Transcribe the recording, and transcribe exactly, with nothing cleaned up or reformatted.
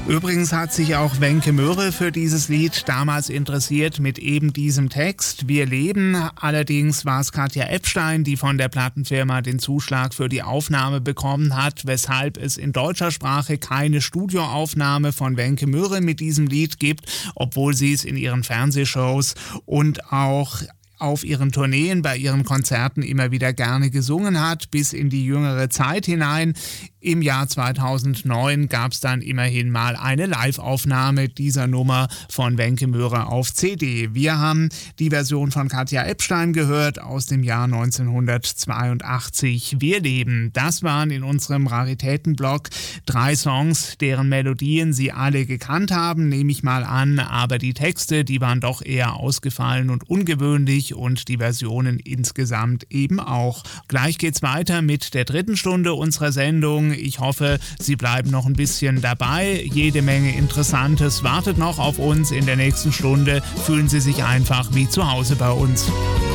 Übrigens hat sich auch Wenke Möhre für dieses Lied damals interessiert mit eben diesem Text. Wir leben. Allerdings war es Katja Epstein, die von der Plattenfirma den Zuschlag für die Aufnahme bekommen hat, weshalb es in deutscher Sprache keine Studioaufnahme von Wenke Möhre mit diesem Lied gibt, obwohl sie es in ihren Fernsehshows und auch auf ihren Tourneen, bei ihren Konzerten immer wieder gerne gesungen hat, bis in die jüngere Zeit hinein. Im Jahr zweitausendneun gab es dann immerhin mal eine Live-Aufnahme dieser Nummer von Wenke Möhre auf C D. Wir haben die Version von Katja Epstein gehört aus dem Jahr neunzehnhundertzweiundachtzig. Wir leben. Das waren in unserem Raritätenblock drei Songs, deren Melodien Sie alle gekannt haben, nehme ich mal an, aber die Texte, die waren doch eher ausgefallen und ungewöhnlich und die Versionen insgesamt eben auch. Gleich geht's weiter mit der dritten Stunde unserer Sendung. Ich hoffe, Sie bleiben noch ein bisschen dabei. Jede Menge Interessantes wartet noch auf uns in der nächsten Stunde. Fühlen Sie sich einfach wie zu Hause bei uns.